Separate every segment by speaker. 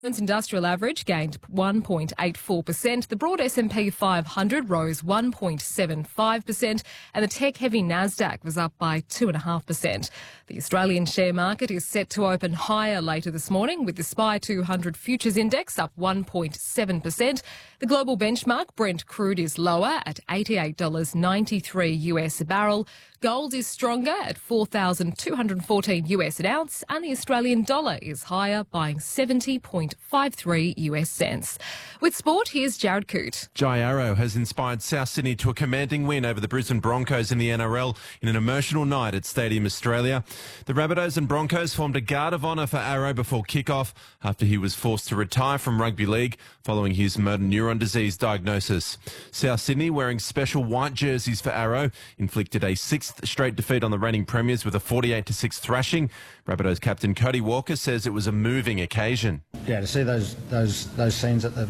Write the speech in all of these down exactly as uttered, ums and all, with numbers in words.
Speaker 1: Industrial average gained one point eight four percent. The broad S and P five hundred rose one point seven five percent and the tech-heavy Nasdaq was up by two point five percent. The Australian share market is set to open higher later this morning with the S P Y two hundred futures index up one point seven percent. The global benchmark Brent crude is lower at eighty-eight dollars ninety-three US a barrel. Gold is stronger at four thousand two hundred fourteen US an ounce and the Australian dollar is higher, buying seventy point five three US cents. With sport, here's Jared Coote.
Speaker 2: Jai Arrow has inspired South Sydney to a commanding win over the Brisbane Broncos in the N R L in an emotional night at Stadium Australia. The Rabbitohs and Broncos formed a guard of honour for Arrow before kick-off after he was forced to retire from rugby league following his motor neuron disease diagnosis. South Sydney, wearing special white jerseys for Arrow, inflicted a sixth straight defeat on the reigning premiers with a forty-eight to six thrashing. Rabbitohs captain Cody Walker says it was a moving occasion.
Speaker 3: Yeah, to see those those those scenes at the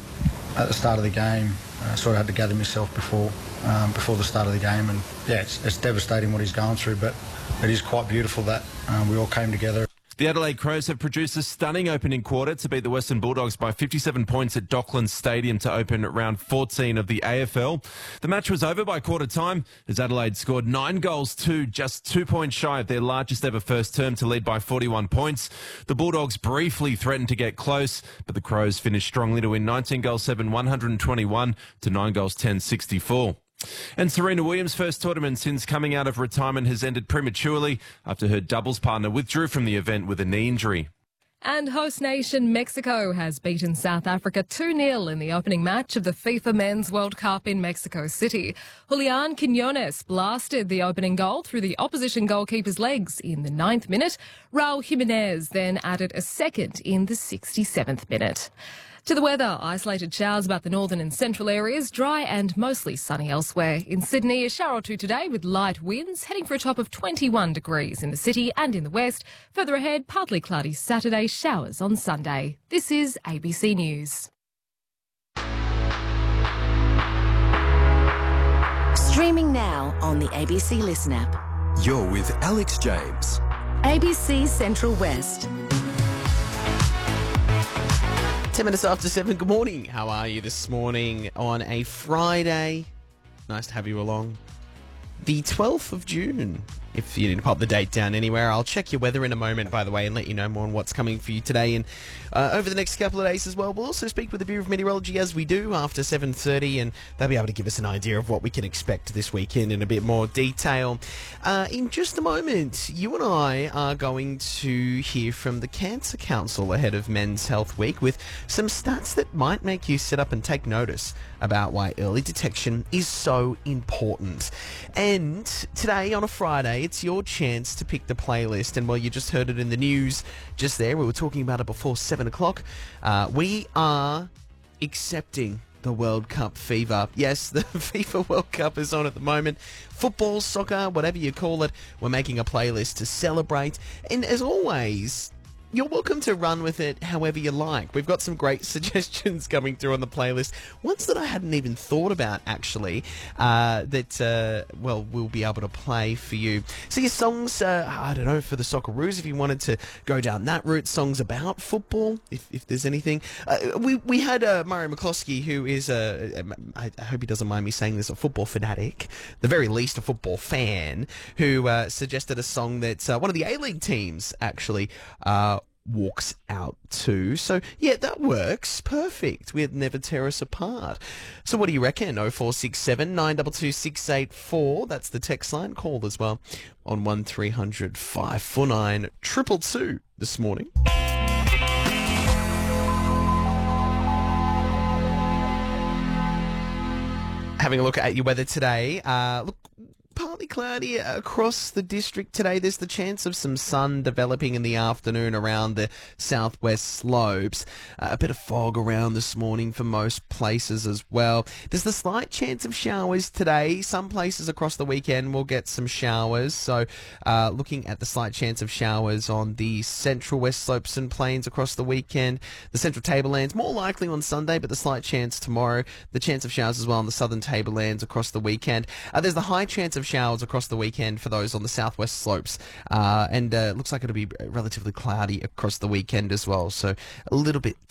Speaker 3: at the start of the game, I uh, sort of had to gather myself before um, before the start of the game, and yeah, it's, it's devastating what he's going through, but it is quite beautiful that um, we all came together.
Speaker 2: The Adelaide Crows have produced a stunning opening quarter to beat the Western Bulldogs by fifty-seven points at Docklands Stadium to open round fourteen of the A F L. The match was over by quarter time as Adelaide scored nine goals to just two points shy of their largest ever first term to lead by forty-one points. The Bulldogs briefly threatened to get close, but the Crows finished strongly to win nineteen goals seven, one hundred twenty-one to nine goals ten, sixty-four. And Serena Williams' first tournament since coming out of retirement has ended prematurely after her doubles partner withdrew from the event with a knee injury.
Speaker 1: And host nation Mexico has beaten South Africa two nil in the opening match of the FIFA Men's World Cup in Mexico City. Julian Quiñones blasted the opening goal through the opposition goalkeeper's legs in the ninth minute. Raul Jimenez then added a second in the sixty-seventh minute. To the weather, isolated showers about the northern and central areas, dry and mostly sunny elsewhere. In Sydney, a shower or two today with light winds, heading for a top of twenty-one degrees in the city and in the west. Further ahead, partly cloudy Saturday, showers on Sunday. This is A B C News.
Speaker 4: Streaming now on the A B C Listen app.
Speaker 5: You're with Alex James.
Speaker 4: A B C Central West.
Speaker 6: Ten minutes after seven. Good morning. How are you this morning on a Friday? Nice to have you along. The twelfth of June. If you didn't pop the date down anywhere, I'll check your weather in a moment, by the way, and let you know more on what's coming for you today and uh, over the next couple of days as well. We'll also speak with the Bureau of Meteorology as we do after seven thirty, and they'll be able to give us an idea of what we can expect this weekend in a bit more detail. Uh, in just a moment, you and I are going to hear from the Cancer Council ahead of Men's Health Week with some stats that might make you sit up and take notice about why early detection is so important. And today on a Friday, it's your chance to pick the playlist. And well, you just heard it in the news just there. We were talking about it before seven o'clock. Uh, we are accepting the World Cup fever. Yes, the FIFA World Cup is on at the moment. Football, soccer, whatever you call it, we're making a playlist to celebrate. And as always, you're welcome to run with it however you like. We've got some great suggestions coming through on the playlist. Ones that I hadn't even thought about, actually, uh, that, uh, well, we'll be able to play for you. So your songs, uh, I don't know, for the Socceroos, if you wanted to go down that route, songs about football, if, if there's anything. Uh, we, we had uh, Mario McCloskey, who is, a, I hope he doesn't mind me saying this, a football fanatic, the very least a football fan, who uh, suggested a song that uh, one of the A-League teams, actually, uh, walks out to. So, yeah, that works. Perfect. We'd never tear us apart. So what do you reckon? oh four six seven, nine two two, six eight four. That's the text line. Call as well on one three hundred, five four nine, two two two this morning. Having a look at your weather today. Uh, look, partly cloudy across the district today. There's the chance of some sun developing in the afternoon around the southwest slopes. Uh, a bit of fog around this morning for most places as well. There's the slight chance of showers today. Some places across the weekend will get some showers. So uh, looking at the slight chance of showers on the central west slopes and plains across the weekend. The central tablelands more likely on Sunday, but the slight chance tomorrow. The chance of showers as well on the southern tablelands across the weekend. Uh, there's the high chance of showers across the weekend for those on the southwest slopes. Uh, and uh, looks like it'll be relatively cloudy across the weekend as well. So a little bit